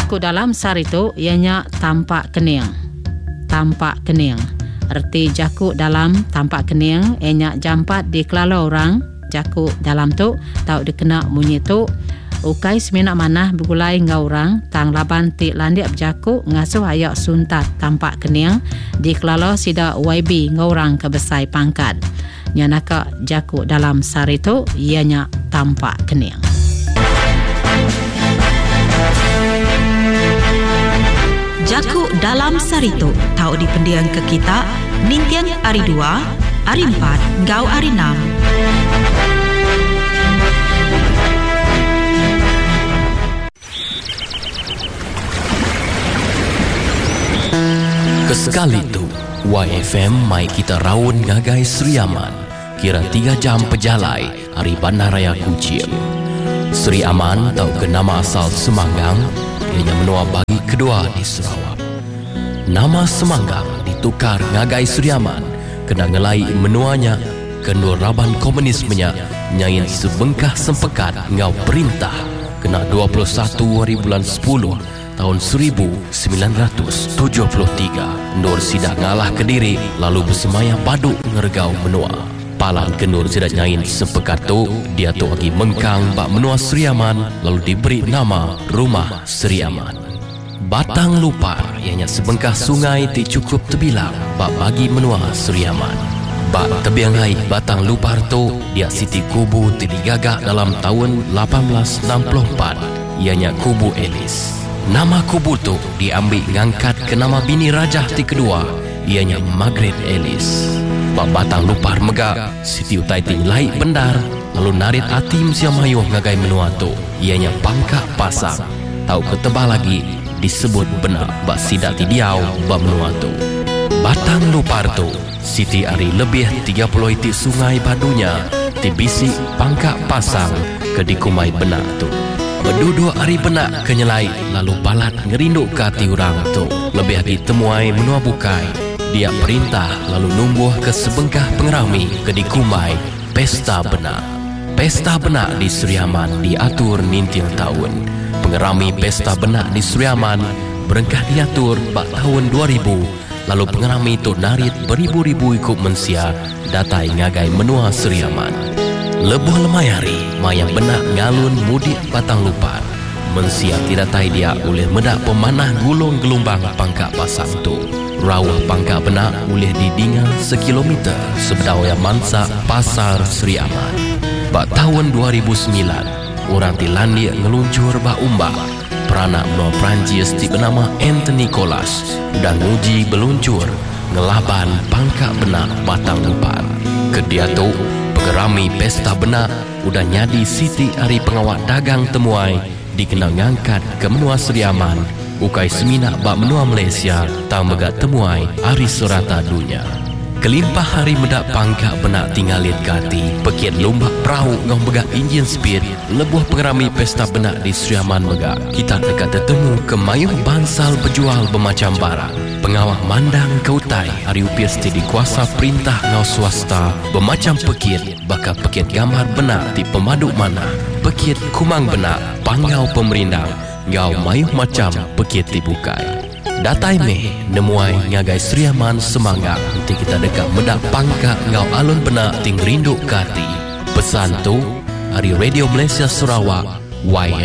Jakut dalam sar itu ianya tampak kening. Tampak kening. Erti jakut dalam tampak kening ianya jampat di kelala orang. Jakut dalam tu tahu dikena bunyi tu ukai semina manah bergulai ngau orang tang laban ti landiap jakut ngasuh ayak suntat tampak kening di kelala sida YB ngau orang kebesai pangkat. Nyanaka jakut dalam sar itu ianya tampak kening. Jakut dalam sarito tahu di pendiang ke kita nintian hari 2, hari 4, ngau hari 6. Kesekali tu YFM mai kita raun ngagai Sri Aman. Kira 3 jam pejalai hari Bandaraya Kuching. Sri Aman tahu ke nama asal Semanggang. Ianya menua bagi kedua di Sarawak. Nama Semanggang ditukar ngagai Sri Aman kena ngelai menuanya kendua raban komunismenya nyain sebengkah sempekat ngau perintah kena 21 hari bulan 10 tahun 1973. Nur sidak ngalah Kediri lalu bersemaya baduk ngergau menua. Palan kendur sidak nyain sempekat tu dia tu lagi mengkang bak menua Sri Aman lalu diberi nama Rumah Sri Aman. Batang Lupar ianya sebengkah sungai ti cukup terbilang bak bagi menua Sri Aman. Bak tebiangai Batang Lupar tu dia siti kubu ti digagak dalam tahun 1864 ianya Kubu Elis. Nama kubu tu diambil ngangkat ke nama bini rajah ti kedua ianya Margaret Ellis. Bak Batang Lupar megak Siti Utai tinglai bendar lalu narit atim siamayuh ngagai menua tu ianya Pangkak Pasang. Tahu ketebal lagi disebut benak bak sidak ti diau bak menua tu. Batang Lupar tu Siti ari lebih 30 itik sungai badunya ti bisik Pangkak Pasang ke dikumai benak tu. Berdua hari benak kenyelai lalu balat ngerinduk ke hati orang tu. Lebih lagi temuai menua bukai. Dia perintah lalu numbuh ke sebengkah pengerami ke dikumai Pesta Benak. Pesta Benak di Sri Aman diatur nintil tahun. Pengerami Pesta Benak di Sri Aman berengkah diatur bak tahun 2000. Lalu pengerami itu narit beribu-ribu ikut mensia datai ngagai menua Sri Aman. Lebuh lemayari mayang benak ngalun mudik Batang Lupar. Mensia tidak tai dia oleh medak pemanah gulung gelombang Pangkak Pasang tu. Rawah Pangkak Benak boleh didinga sekilometer sebedau yang mansak Pasar Sri Aman. Bak tahun 2009, orang Tilandia ngeluncur bak umbak. Peranak menua Perancis ti bernama Anthony Colas dan nguji beluncur ngelaban Pangkak Benak Batang Lupar. Kedia tu, pengerami Pesta Benak udah nyadi Siti hari pengawal dagang temuai dikenal ngangkat ke menua Sri Aman. Ukai semina bak menua Malaysia tang megat temuai hari serata dunia. Kelimpah hari medak Pangkak Benak tinggalit kati pekiat lombak perahu ngau megak enjin speed lebuh pengerami Pesta Benak di Sri Aman megak. Kita dekat tertemu ke mayuh bansal berjual bermacam barang. Pengawal mandang ke utai hari upias ti dikuasa perintah ngau swasta bermacam pekiat bakal pekiat gambar benak ti pemaduk mana pekiat kumang benak pangau pemerindang ngau mayuh macam pekiat ti bukai. Datai meh nemuai ngagai Sri Aman Semanggang nanti kita dekat medak Pangkak ngau alun benak ting rinduk kati. Pesan tu hari Radio Malaysia Sarawak YFM.